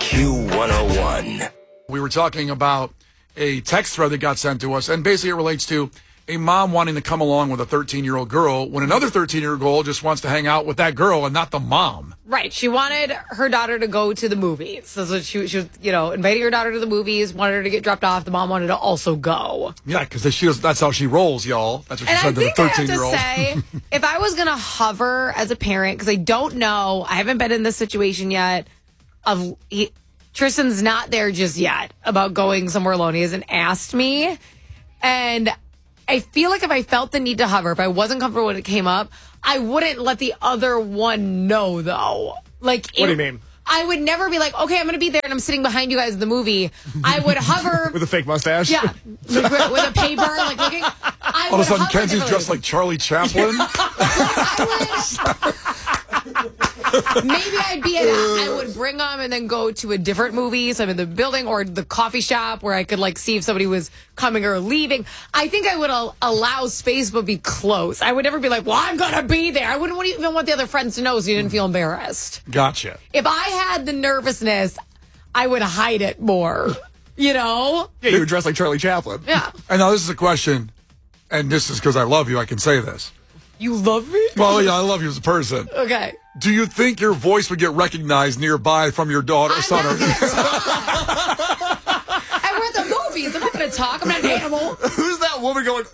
Q101. We were talking about a text thread that got sent to us, and basically it relates to a mom wanting to come along with a 13-year-old girl when another 13-year-old girl just wants to hang out with that girl and not the mom. Right. She wanted her daughter to go to the movies. So she was, inviting her daughter to the movies, wanted her to get dropped off. The mom wanted to also go. Yeah, because that's how she rolls, y'all. That's what she said to the 13-year-old. I have to say, if I was going to hover as a parent, because I don't know, I haven't been in this situation yet, Tristan's not there just yet about going somewhere alone. He hasn't asked me. And I feel like if I felt the need to hover, if I wasn't comfortable when it came up, I wouldn't let the other one know, though. What do you mean? I would never be like, okay, I'm going to be there and I'm sitting behind you guys in the movie. I would hover. With a fake mustache? Yeah. With a paper, looking. All of a sudden, Kenzie's dressed like Charlie Chaplin. Maybe I would bring them and then go to a different movie. So I'm in the building or the coffee shop where I could see if somebody was coming or leaving. I think I would allow space but be close. I would never be like, well, I'm going to be there. I wouldn't even want the other friends to know so you didn't feel embarrassed. Gotcha. If I had the nervousness, I would hide it more, Yeah, you would dress like Charlie Chaplin. Yeah. And now this is a question, and this is because I love you. I can say this. You love me? Well, yeah, I love you as a person. Okay. Do you think your voice would get recognized nearby from your daughter or son? And we're at the movies. I'm not going to talk. I'm not an animal. Who's that woman going,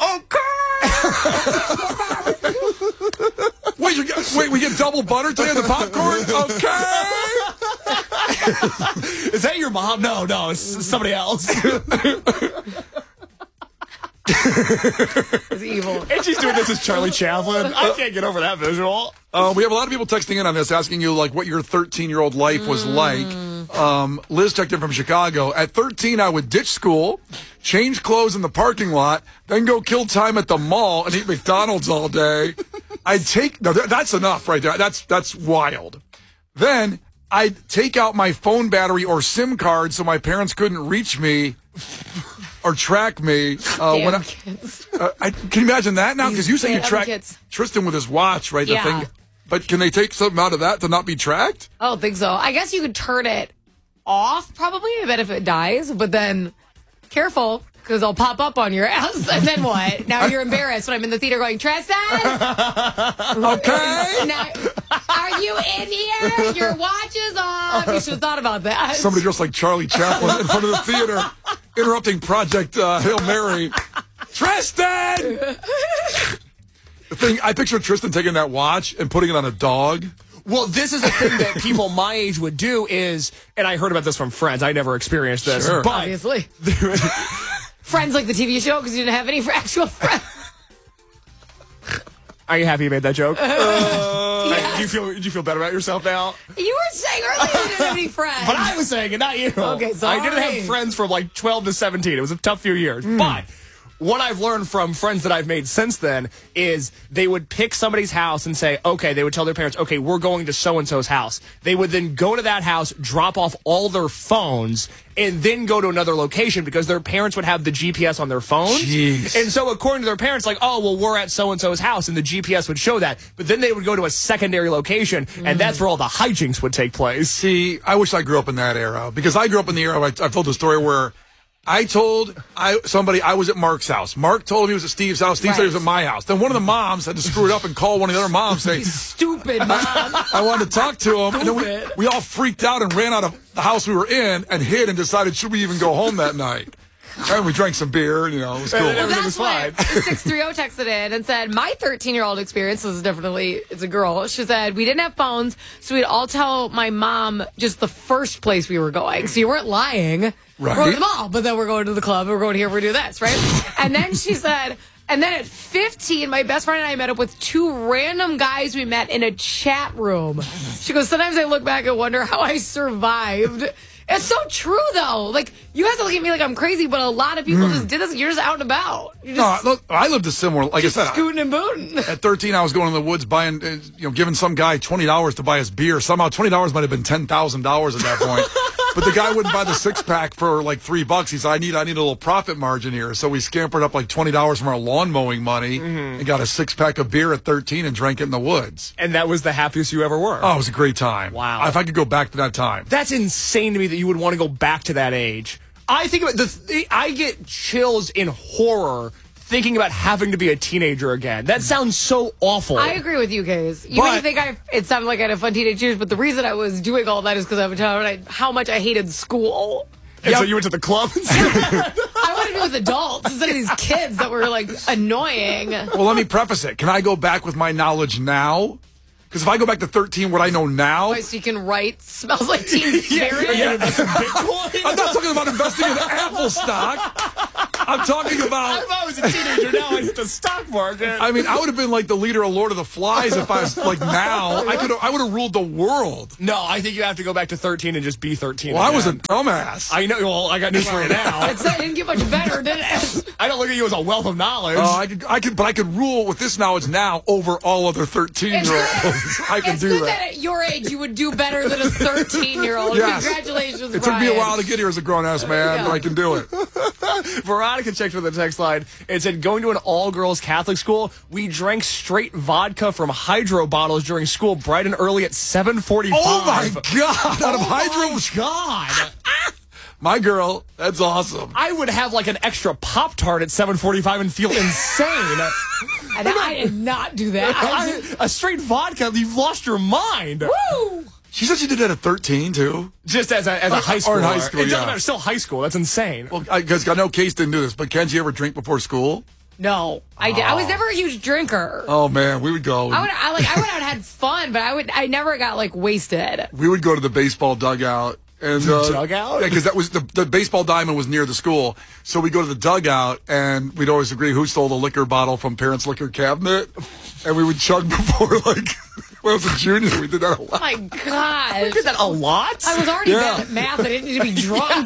okay? Wait, we get double butter today on the popcorn? Okay. Is that your mom? No, it's somebody else. It's evil. And she's doing this as Charlie Chaplin. I can't get over that visual. We have a lot of people texting in on this, asking you what your 13-year-old life was like. Liz checked in from Chicago. At 13, I would ditch school, change clothes in the parking lot, then go kill time at the mall and eat McDonald's all day. That's enough right there. That's wild. Then I'd take out my phone battery or SIM card so my parents couldn't reach me or track me. Kids. Can you imagine that now? Because you say you track kids. Tristan with his watch, right? Yeah. The thing. But can they take something out of that to not be tracked? I don't think so. I guess you could turn it off, probably. I bet if it dies. But then, careful, because I'll pop up on your ass. And then what? Now you're embarrassed when I'm in the theater going, Tristan? Okay. Now, are you in here? Your watch is off. You should have thought about that. Somebody dressed like Charlie Chaplin in front of the theater, interrupting Project Hail Mary. Tristan! The thing, I picture Tristan taking that watch and putting it on a dog. Well, this is a thing that people my age would do is, and I heard about this from friends. I never experienced this. Sure. But Obviously. Friends like the TV show because you didn't have any actual friends. Are you happy you made that joke? Yes. Did you feel better about yourself now? You were saying earlier you didn't have any friends. But I was saying it, not you. Okay, sorry. I didn't have friends from 12 to 17. It was a tough few years. But what I've learned from friends that I've made since then is they would pick somebody's house and say, okay, they would tell their parents, okay, we're going to so-and-so's house. They would then go to that house, drop off all their phones, and then go to another location because their parents would have the GPS on their phones. Jeez. And so according to their parents, we're at so-and-so's house, and the GPS would show that. But then they would go to a secondary location, and that's where all the hijinks would take place. See, I wish I grew up in that era because I grew up in the era, I've told the story where I told somebody I was at Mark's house. Mark told me he was at Steve's house. Steve said he was at my house. Then one of the moms had to screw it up and call one of the other moms and say, Stupid mom. I wanted to talk to him. And then we all freaked out and ran out of the house we were in and hid and decided, should we even go home that night? And we drank some beer, it was cool. Well, that's why 630 texted in and said, my 13-year-old experience, this is definitely, it's a girl. She said, we didn't have phones, so we'd all tell my mom just the first place we were going. So you weren't lying. Right. We're going to the mall, but then we're going to the club, we're going here, we're doing this, right? And then she said, and then at 15, my best friend and I met up with two random guys we met in a chat room. She goes, sometimes I look back and wonder how I survived. It's so true, though. You have to look at me like I'm crazy, but a lot of people just did this. You're just out and about. Look, I lived a similar, like I said. Scooting and booting. At 13, I was going in the woods buying, giving some guy $20 to buy his beer. Somehow $20 might have been $10,000 at that point. But the guy wouldn't buy the 6-pack for like $3. He said, I need a little profit margin here. So we scampered up like $20 from our lawn mowing money and got a 6-pack of beer at 13 and drank it in the woods. And that was the happiest you ever were. Oh, it was a great time. Wow. If I could go back to that time. That's insane to me that you would want to go back to that age. I think about I get chills in horror thinking about having to be a teenager again. That sounds so awful. I agree with you, Kays. You may think it sounded like I had a fun teenage years, but the reason I was doing all that is because I was telling you how much I hated school. And so you went to the club instead? I want to be with adults instead of these kids that were like annoying. Well, let me preface it. Can I go back with my knowledge now? Because if I go back to 13, what I know now... So you can write Smells Like Teen Spirit? Yeah, that's a Bitcoin. I'm not talking about investing in Apple stock. I'm talking about... If I was a teenager now, I'd hit the stock market. I mean, I would have been like the leader of Lord of the Flies if I was like now. I would have ruled the world. No, I think you have to go back to 13 and just be 13 Well, again. I was a dumbass. I know. Well, I got news for you now. It didn't get much better, did it? I don't look at you as a wealth of knowledge. But I could rule with this knowledge now over all other 13-year-olds. I can do that. At your age, you would do better than a 13-year-old. Yes. Congratulations, It took me a Brian. while to get here as a grown-ass man, but I can do it. Veronica checked with the text line. It said, going to an all-girls Catholic school, we drank straight vodka from hydro bottles during school bright and early at 7:45. Oh, my God. Out of hydro. Oh, my God. My girl, that's awesome. I would have like an extra Pop-Tart at 7:45 and feel insane. And I did not do that. A straight vodka, you've lost your mind. Woo! She said she did that at 13, too. Just as a high school. Or in high school, It doesn't yeah. matter. It's still high school. That's insane. Well, because I know Case didn't do this, but Kenji ever drink before school? No, I did. I was never a huge drinker. Oh, man, we would go. I went out and had fun, but I never got like wasted. We would go to the baseball dugout. And, dugout? Yeah, because that was the baseball diamond was near the school. So we go to the dugout, and we'd always agree who stole the liquor bottle from parents' liquor cabinet. And we would chug before, like, when I was a junior, we did that a lot. Oh my gosh. We did that a lot? I was already bad at math. I didn't need to be drunk.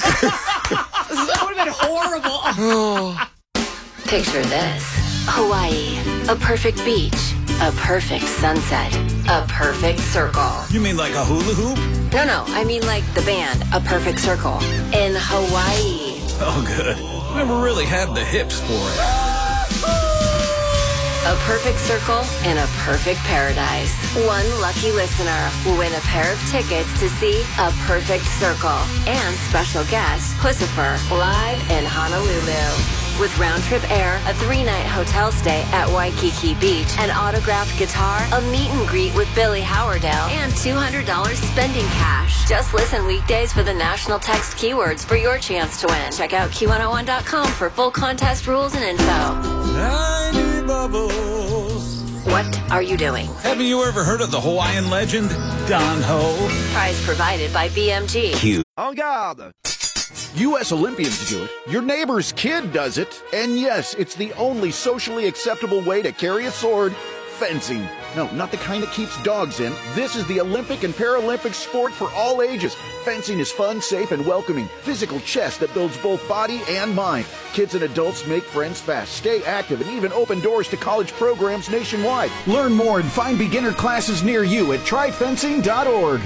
That would have been horrible. Picture this. Hawaii. A perfect beach. A perfect sunset. A perfect circle. You mean like a hula hoop? No, I mean like the band, A Perfect Circle. In Hawaii. Oh, good. Never really had the hips for it. A perfect circle in a perfect paradise. One lucky listener will win a pair of tickets to see A Perfect Circle and special guest, Pussifer, live in Honolulu. With round-trip air, a 3-night hotel stay at Waikiki Beach, an autographed guitar, a meet and greet with Billy Howerdale, and $200 spending cash. Just listen weekdays for the national text keywords for your chance to win. Check out Q101.com for full contest rules and info. Tiny bubbles. What are you doing? Haven't you ever heard of the Hawaiian legend, Don Ho? Prize provided by BMG. En garde! U.S. Olympians do it. Your neighbor's kid does it. And yes, it's the only socially acceptable way to carry a sword. Fencing. No, not the kind that keeps dogs in. This is the Olympic and Paralympic sport for all ages. Fencing is fun, safe, and welcoming. Physical chess that builds both body and mind. Kids and adults make friends fast, stay active, and even open doors to college programs nationwide. Learn more and find beginner classes near you at tryfencing.org.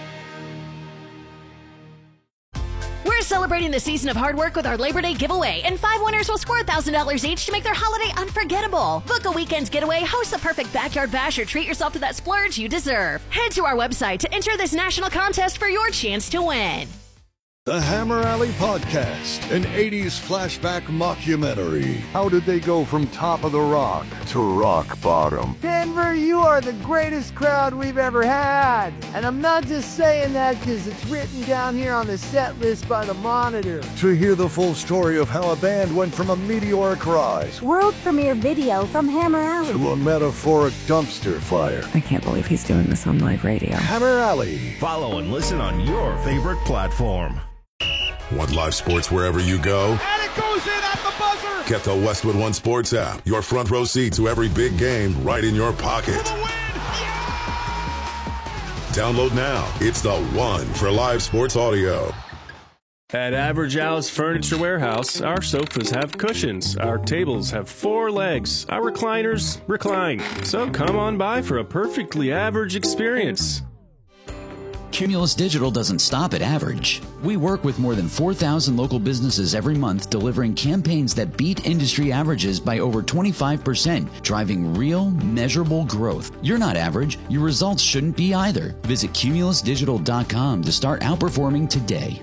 We're celebrating the season of hard work with our Labor Day giveaway, and 5 winners will score $1,000 each to make their holiday unforgettable. Book a weekend getaway, host the perfect backyard bash, or treat yourself to that splurge you deserve. Head to our website to enter this national contest for your chance to win. The Hammer Alley Podcast, an 80s flashback mockumentary. How did they go from top of the rock to rock bottom? Denver, you are the greatest crowd we've ever had. And I'm not just saying that because it's written down here on the set list by the Monitor. To hear the full story of how a band went from a meteoric rise World premiere video from Hammer Alley to a metaphoric dumpster fire. I can't believe he's doing this on live radio. Hammer Alley. Follow and listen on your favorite platform. Want live sports wherever you go? And it goes in at the buzzer! Get the Westwood One Sports app. Your front row seat to every big game right in your pocket. Download now. It's the one for live sports audio. At Average Al's Furniture Warehouse, our sofas have cushions, our tables have 4 legs, our recliners recline. So come on by for a perfectly average experience. Cumulus Digital doesn't stop at average. We work with more than 4,000 local businesses every month, delivering campaigns that beat industry averages by over 25%, driving real, measurable growth. You're not average. Your results shouldn't be either. Visit cumulusdigital.com to start outperforming today.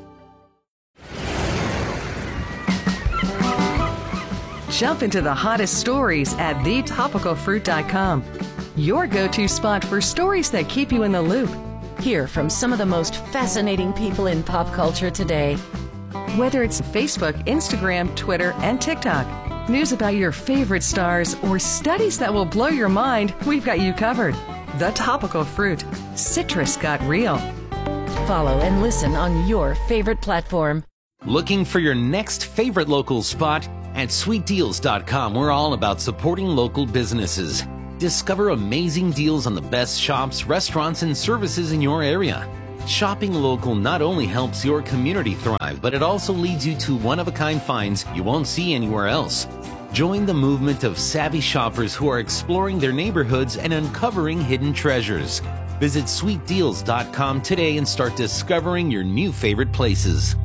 Jump into the hottest stories at thetopicalfruit.com. Your go-to spot for stories that keep you in the loop. Hear from some of the most fascinating people in pop culture today. Whether it's Facebook, Instagram, Twitter, and TikTok, news about your favorite stars, or studies that will blow your mind, we've got you covered. The Topical Fruit. Citrus got real. Follow and listen on your favorite platform. Looking for your next favorite local spot? At sweetdeals.com, we're all about supporting local businesses. Discover amazing deals on the best shops, restaurants, and services in your area. Shopping local not only helps your community thrive, but it also leads you to one-of-a-kind finds you won't see anywhere else. Join the movement of savvy shoppers who are exploring their neighborhoods and uncovering hidden treasures. Visit sweetdeals.com today and start discovering your new favorite places.